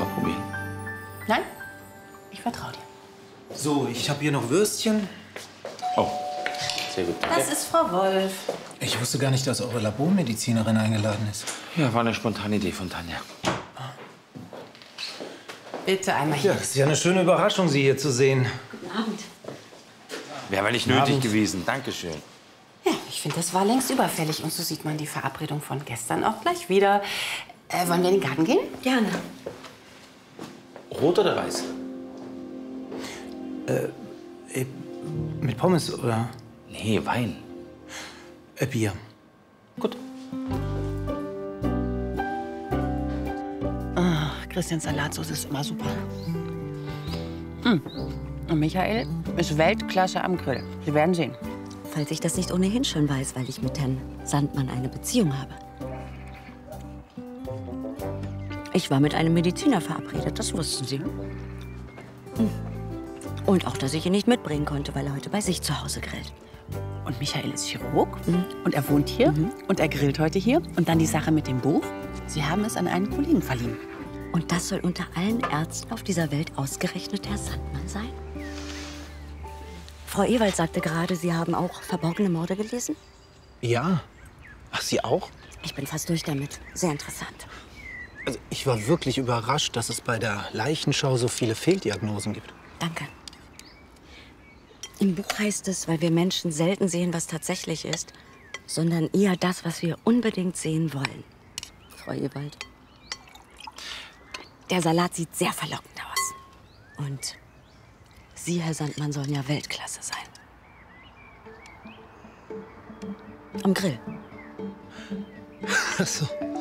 mal probieren. Nein, ich vertraue dir. So, ich habe hier noch Würstchen. Oh, sehr gut. Das ist Frau Wolf. Ich wusste gar nicht, dass eure Labormedizinerin eingeladen ist. Ja, war eine spontane Idee von Tanja. Bitte einmal hier. Ja, es ist ja eine schöne Überraschung, Sie hier zu sehen. Guten Abend. Wäre aber nicht nötig gewesen. Dankeschön. Ja, ich finde, das war längst überfällig. Und so sieht man die Verabredung von gestern auch gleich wieder. Wollen wir in den Garten gehen? Gerne. Rot oder weiß? Mit Pommes oder Nee, Wein. Bier? Gut. Christians Salatsauce ist immer super. Und Michael ist Weltklasse am Grill. Sie werden sehen. Falls ich das nicht ohnehin schon weiß, weil ich mit Herrn Sandmann eine Beziehung habe. Ich war mit einem Mediziner verabredet, das wussten Sie. Und auch, dass ich ihn nicht mitbringen konnte, weil er heute bei sich zu Hause grillt. Und Michael ist Chirurg und er wohnt hier und er grillt heute hier. Und dann die Sache mit dem Buch. Sie haben es an einen Kollegen verliehen. Und das soll unter allen Ärzten auf dieser Welt ausgerechnet Herr Sandmann sein? Frau Ewald sagte gerade, Sie haben auch verborgene Morde gelesen? Ja. Ach, Sie auch? Ich bin fast durch damit. Sehr interessant. Also, ich war wirklich überrascht, dass es bei der Leichenschau so viele Fehldiagnosen gibt. Danke. Im Buch heißt es, weil wir Menschen selten sehen, was tatsächlich ist, sondern eher das, was wir unbedingt sehen wollen. Frau Ewald. Der Salat sieht sehr verlockend aus. Und Sie, Herr Sandmann, sollen ja Weltklasse sein. Am Grill. Ach so.